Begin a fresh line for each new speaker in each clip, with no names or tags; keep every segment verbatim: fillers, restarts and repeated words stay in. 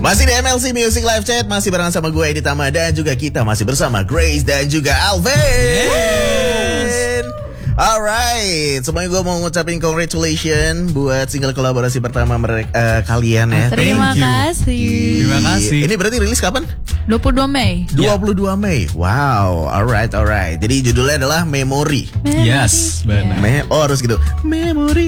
Masih di M L C Music Live Chat, masih bareng sama gue Edi Tama dan juga kita masih bersama Grace dan juga Alvin. Yes. Alright, semuanya gue mau ngucapin congratulations buat single kolaborasi pertama mereka uh, kalian ya.
Terima kasih.
Terima kasih. Ini berarti rilis kapan?
dua puluh dua Mei.
dua puluh dua Mei. Wow, alright, alright. Jadi judulnya adalah Memory.
Memory.
Yes, benar.
Me oh harus gitu. Memory.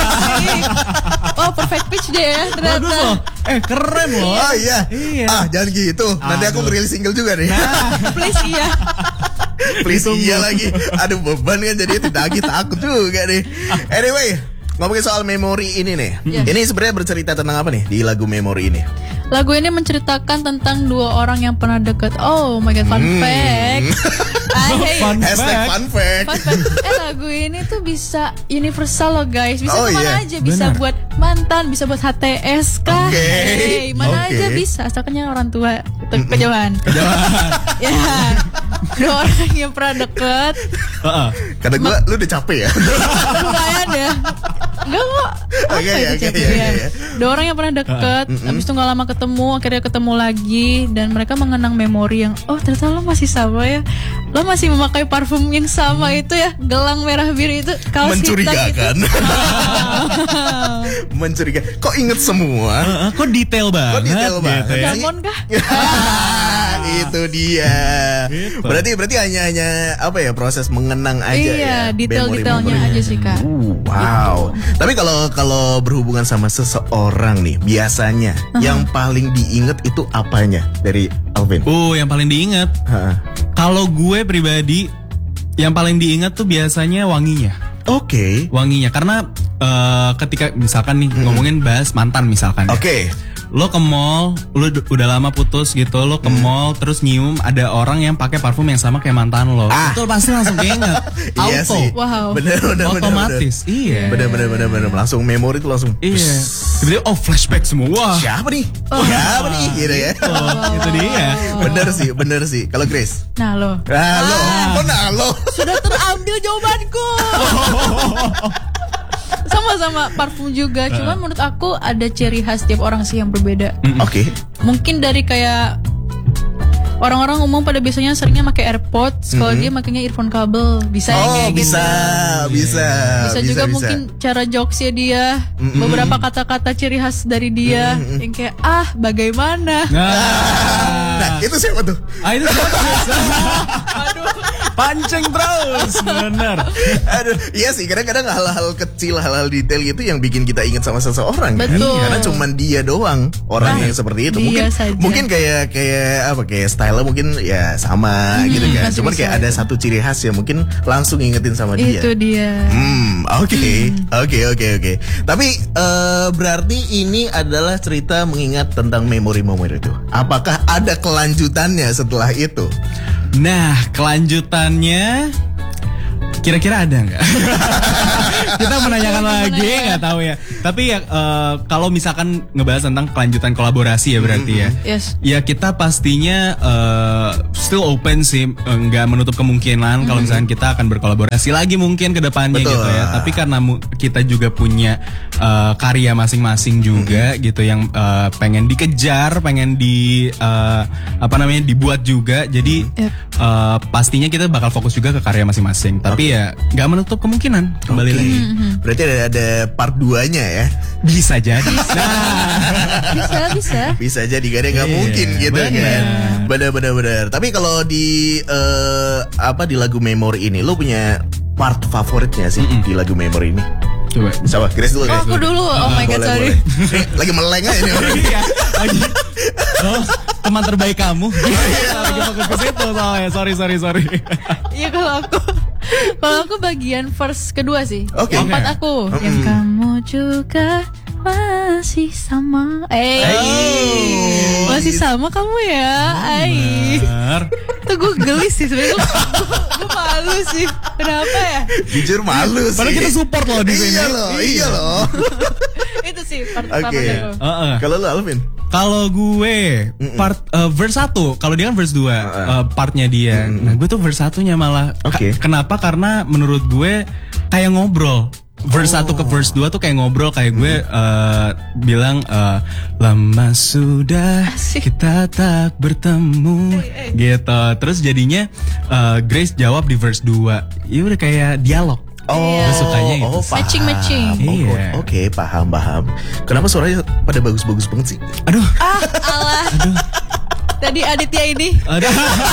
Oh, perfect pitch deh ya ternyata.
Bagus loh. Eh, keren loh.
Oh iya.
Iya.
Ah, jangan gitu. Nanti aku
Aduh.
ngerilis single juga nih.
Please iya.
Please iya lagi. Aduh beban kan jadi tidak takut juga nih. Anyway, ngomongin soal Memory ini nih.
Yes.
Ini sebenarnya bercerita tentang apa nih di lagu Memory ini?
Lagu ini menceritakan tentang dua orang yang pernah deket. Oh my god, fun
Hmm.
fact. Ay,
Fun
Hashtag
fact.
fun fact.
fun fact. Eh lagu ini tuh bisa universal loh guys. Bisa
Oh,
kemana
iya.
aja. Bisa
Benar.
buat mantan, bisa buat H T S kah.
Oke.
Hey, mana
Oke.
aja bisa. Asalkan yang orang tua itu kejauhan. Ya. Dua orang yang pernah deket.
Heeh.
Karena gue lu udah capek ya.
Lumayan ya. Enggak kok. Apa
Oke,
itu
oke,
Cep?
iya,
Iya.
iya, iya.
Dua orang yang pernah deket, habis itu gak lama ketemu, akhirnya ketemu lagi, dan mereka mengenang memori yang, oh ternyata lo masih sama ya, lo masih memakai parfum yang sama itu ya, gelang merah biru itu, kaos hitam itu.
Mencurigakan. Mencurigakan. Kok inget semua?
Heeh, kok detail banget.
Kok detail banget
gitu ya.
sih?
Jamon kah?
Itu dia.
Gitu.
Berarti berarti hanya hanya apa ya proses mengenang aja
Iya,
ya.
detail-detailnya
memori-memorinya.
aja sih kak.
Uh, wow. Tapi kalau kalau berhubungan sama seseorang nih, biasanya yang paling diinget itu apanya dari Alvin?
Uh, yang paling diingat.
Hah.
Kalau gue pribadi, yang paling diingat tuh biasanya wanginya.
Oke.
Wanginya karena eh, ketika misalkan nih ngomongin bahas mantan misalkan. ya.
Oke.
Lo ke mall, lo d- udah lama putus gitu, lo ke mall terus nyium ada orang yang pakai parfum yang sama kayak mantan lo.
Ah.
Itu pasti langsung keinget.
Iya
Auto.
sih.
Wow.
Bener bener bener.
Otomatis. Iya.
Bener bener bener bener. Langsung memori tuh langsung.
Iya. Tiba-tiba oh flashback semua. Wah.
Siapa nih? Siapa nih? Gitu ya.
Oh, itu dia.
Bener sih, bener sih. Kalau Grace?
Nah lo,
Nah, lo, kok nah lo?
sudah terambil jawabanku. Sama-sama parfum juga, cuman menurut aku ada ciri khas tiap orang sih yang berbeda.
Oke.
Mungkin dari kayak orang-orang umum pada biasanya seringnya pakai AirPods, kalau dia makanya earphone kabel, bisa ya
Oh,
kayak
bisa,
gitu.
bisa,
Bisa juga mungkin cara jokesnya dia, beberapa kata-kata ciri khas dari dia yang kayak ah bagaimana.
Nah, itu siapa tuh?
Ah itu pancing terus, bener.
Aduh, iya sih, kadang-kadang hal-hal kecil, hal-hal detail gitu yang bikin kita ingat sama seseorang. kan?
Betul.
Karena cuman dia doang orang
Nah,
yang seperti itu.
dia
Mungkin,
saja.
mungkin kayak kayak apa kayak style mungkin ya sama gitu kan.
masih
Cuman
bisa
kayak ada satu ciri khas yang mungkin langsung ingetin sama dia.
Itu dia.
Hmm, oke, oke, oke, oke. Tapi eh, berarti ini adalah cerita mengingat tentang memori-memori itu. Apakah ada kelanjutannya setelah itu?
Nah, kelanjutannya kira-kira ada nggak? Kita menanyakan lagi, nggak tahu ya. Tapi ya eh, kalau misalkan ngebahas tentang kelanjutan kolaborasi ya berarti ya.
Yes.
Ya kita pastinya eh, still open sih, eh, nggak menutup kemungkinan kalau misalkan kita akan berkolaborasi lagi mungkin ke depannya
Betul.
gitu ya. Tapi karena mu- kita juga punya eh, karya masing-masing juga gitu yang eh, pengen dikejar, pengen di eh, apa namanya dibuat juga. Jadi
Yep.
eh, pastinya kita bakal fokus juga ke karya masing-masing. Tapi ya nggak menutup kemungkinan kembali
Oke.
lagi.
Berarti ada, ada part duanya ya.
Bisa jadi.
Bisa, bisa.
Bisa jadi gak ada nggak
Iya,
mungkin gitu
bener.
kan. Bener bener bener. Tapi kalau di eh, apa di lagu Memory ini, lo punya part favoritnya sih di lagu Memory ini?
Coba.
Coba, Grace dulu.
Oh,
Grace
aku dulu. Oh my god,
Boleh,
sorry.
boleh. Nih, lagi meleng aja nih orang.
Iya, lagi. Oh, teman terbaik kamu. Lagi fokus ke situ soalnya. Sorry, sorry, sorry.
Iya kalau aku kalau aku bagian verse kedua sih.
Oke.
Yang part
Oke.
aku yang kamu juga masih sama. Eh.
Oh,
Masih sama kamu ya. Ai.
Bener.
Tuh gue gelis sih sebenarnya. Gue malu sih. Kenapa ya?
Jujur malu sih.
Padahal kita support loh di sini.
Iya loh, iya loh.
Itu sih part
Oke.
favorit aku.
Heeh.
Kalau lu Alvin?
Kalau gue part eh, verse satu, kalau dia kan verse dua, eh, partnya dia. Nah, gue tuh verse satunya malah. Ka-
Oke.
kenapa? Karena menurut gue kayak ngobrol. verse satu ke verse dua tuh kayak ngobrol kayak gue uh, bilang uh, lama sudah
Asik.
kita tak bertemu gitu. Terus jadinya uh, Grace jawab di verse dua. Ya udah kayak dialog.
Oh,
Iya.
Gue sukanya itu.
oh, paham.
Matching-matching.
Oh,
Iya.
Oke, paham, paham. Kenapa suaranya pada bagus-bagus banget sih?
Aduh,
Ah, alah. Tadi Aditya ini.
aduh.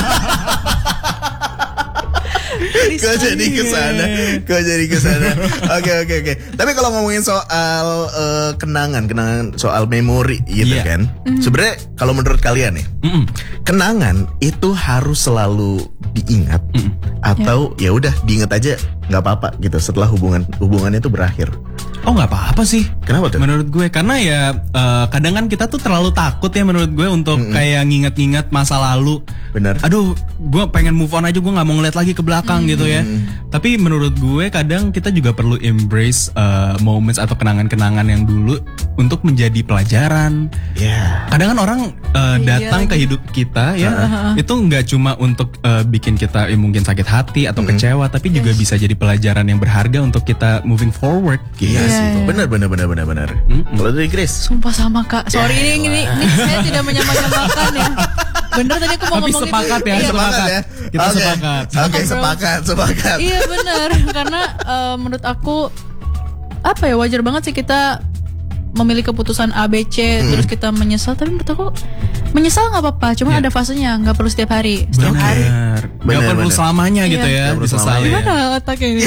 Kau jadi kesana, kau jadi kesana. Oke oke oke. Tapi kalau ngomongin soal uh, kenangan, kenangan soal memori gitu
Iya.
kan. Sebenarnya kalau menurut kalian nih,
Mm-mm.
kenangan itu harus selalu diingat atau ya udah diingat aja nggak apa-apa gitu setelah hubungan hubungannya itu berakhir.
Oh nggak apa-apa sih.
Kenapa tuh?
Menurut gue karena ya uh, kadang kan kita tuh terlalu takut ya menurut gue untuk kayak nginget-nginget masa lalu.
Bener.
Aduh, gue pengen move on aja, gue nggak mau ngeliat lagi ke belakang gitu ya. Tapi menurut gue kadang kita juga perlu embrace uh, moments atau kenangan-kenangan yang dulu untuk menjadi pelajaran.
Ya.
Kadang kan orang uh,
Iya
datang ke
lagi.
hidup kita ya, itu nggak cuma untuk uh, bikin kita ya, mungkin sakit hati atau kecewa, tapi juga bisa jadi pelajaran yang berharga untuk kita moving forward. Gitu.
Iya
Iya,
sih.
iya.
Bener bener bener bener bener. Kalau dari Grace?
Sumpah sama kak. Sorry
Ya,
ini, ini, ini saya tidak menyamakan ya. Bener tadi aku mau
Tapi
ngomong
sepakat
gitu.
ya,
Iya,
sepakat.
ya.
Kita
Oke.
sepakat.
Oke,
Sepakat, bro.
sepakat, sepakat.
Iya benar. Karena eh, menurut aku apa ya wajar banget sih kita memilih keputusan A B C terus kita menyesal. Tapi menurut aku menyesal nggak apa-apa. Cuma
Iya.
ada fasenya. Nggak perlu setiap hari. Setiap hari.
Bener. Gak
Bener,
perlu
bener.
selamanya
Iya.
gitu ya,
Gak perlu
disesali.
selamanya.
Gimana otaknya ini?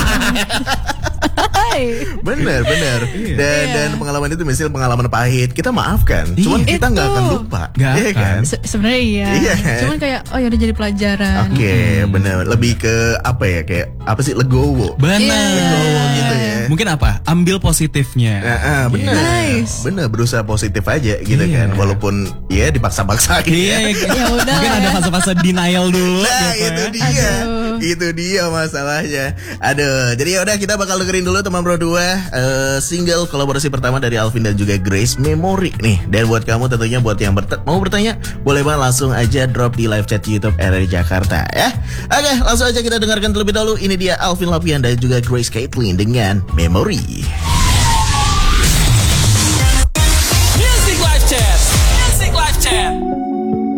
Hai.
Bener, bener. Dan,
Iya.
dan pengalaman itu misalnya pengalaman pahit, kita maafkan. Cuman
Iya.
kita nggak
Itu.
akan lupa.
Nggak
Iya
akan.
kan?
Se- Sebenarnya iya.
Iya.
Cuman kayak oh ya udah jadi pelajaran.
Oke, bener. Lebih ke apa ya? Kayak apa sih? Legowo.
Bener.
Iya.
Legowo gitu ya.
Mungkin apa? Ambil positifnya.
Nah, ah, bener.
Nice.
Bener, berusaha positif aja gitu
Iya.
kan. Walaupun ya dipaksa-paksa gitu.
Iya,
Ya udah
mungkin
lah
ada
ya.
fase-fase denial dulu.
Nah
gitu
itu
ya.
dia,
Aduh.
itu dia masalahnya. Aduh, jadi ya udah kita bakal dengerin dulu teman Bro dua eh, single kolaborasi pertama dari Alvin dan juga Grace, Memory nih. Dan buat kamu tentunya buat yang bert- mau bertanya, boleh banget langsung aja drop di live chat YouTube R R Jakarta ya. Oke, langsung aja kita dengarkan terlebih dahulu. Ini dia Alvin Lapian dan juga Grace Caitlin dengan Memory.